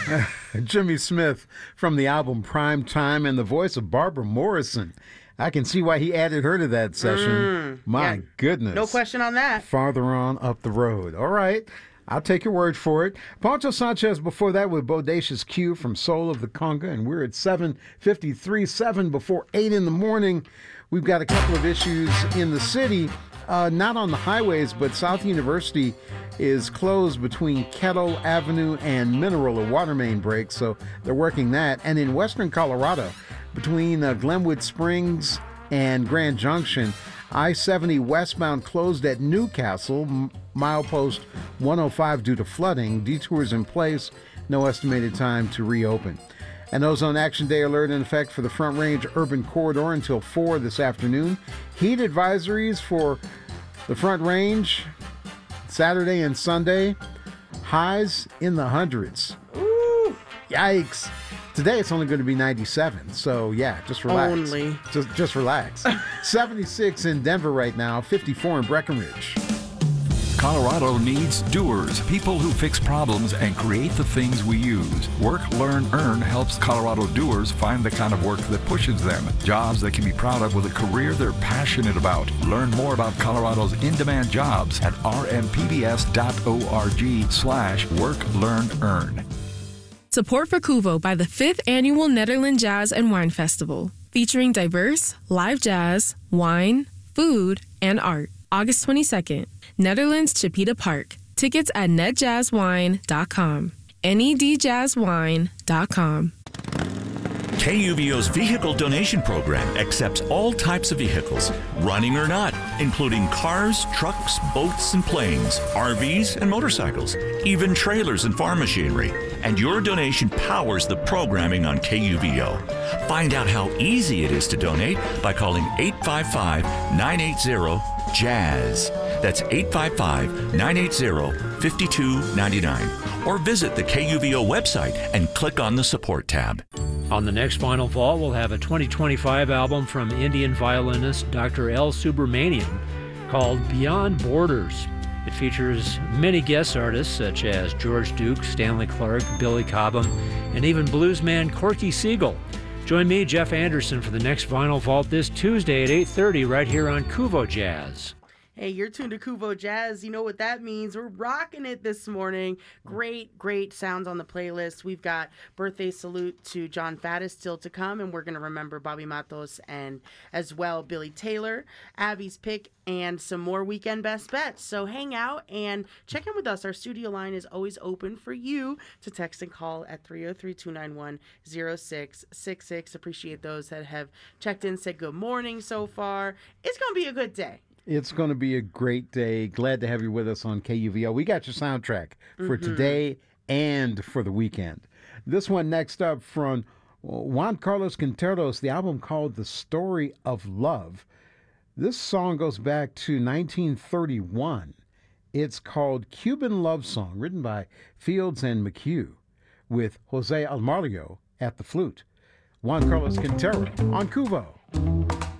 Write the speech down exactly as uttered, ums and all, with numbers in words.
Jimmy Smith from the album Prime Time and the voice of Barbara Morrison. I can see why he added her to that session. Mm, My yeah, goodness. no question on that. Farther on up the road. All right. I'll take your word for it. Poncho Sanchez before that with Bodacious Q from Soul of the Conga, and we're at seven fifty-three, seven before eight in the morning. We've got a couple of issues in the city, uh, not on the highways, but South University is closed between Kettle Avenue and Mineral. A water main break, so they're working that. And in western Colorado, between uh, Glenwood Springs and Grand Junction, I seventy westbound closed at Newcastle, m- milepost one oh five due to flooding. Detours in place, no estimated time to reopen. An Ozone Action Day alert in effect for the Front Range Urban Corridor until four this afternoon. Heat advisories for the Front Range Saturday and Sunday. Highs in the hundreds. Ooh. Yikes. Today it's only going to be ninety-seven, so yeah, just relax. Only. Just, just relax. seventy-six in Denver right now, fifty-four in Breckenridge. Colorado needs doers, people who fix problems and create the things we use. Work, Learn, Earn helps Colorado doers find the kind of work that pushes them. Jobs they can be proud of with a career they're passionate about. Learn more about Colorado's in-demand jobs at rmpbs.org slash work, learn, earn. Support for Cuvo by the fifth Annual Netherlands Jazz and Wine Festival, featuring diverse live jazz, wine, food, and art. August twenty-second, Netherlands Chipeta Park. Tickets at net jazz wine dot com. N E D jazz wine dot com. K U V O's vehicle donation program accepts all types of vehicles, running or not, including cars, trucks, boats, and planes, R Vs, and motorcycles, even trailers and farm machinery. And your donation powers the programming on K U V O. Find out how easy it is to donate by calling eight five five, nine eight zero, jazz. That's eight five five, nine eight zero, five two nine nine. Or visit the K U V O website and click on the support tab. On the next Vinyl Vault, we'll have a twenty twenty-five album from Indian violinist Doctor L. Subramanian called Beyond Borders. It features many guest artists such as George Duke, Stanley Clarke, Billy Cobham, and even bluesman Corky Siegel. Join me, Jeff Anderson, for the next Vinyl Vault this Tuesday at eight thirty right here on Cuvo Jazz. Hey, you're tuned to Cuvo Jazz. You know what that means. We're rocking it this morning. Great, great sounds on the playlist. We've got Birthday Salute to John Faddis still to come, and we're going to remember Bobby Matos and as well Billy Taylor, Abby's Pick, and some more Weekend Best Bets. So hang out and check in with us. Our studio line is always open for you to text and call at three oh three, two nine one, oh six six six. Appreciate those that have checked in, said good morning so far. It's going to be a good day. It's going to be a great day. Glad to have you with us on K U V O. We got your soundtrack for Mm-hmm. today and for the weekend. This one next up from Juan Carlos Quinteros, the album called The Story of Love. This song goes back to nineteen thirty-one. It's called Cuban Love Song, written by Fields and McHugh, with Jose Almario at the flute. Juan Carlos Quintero on Cuvo.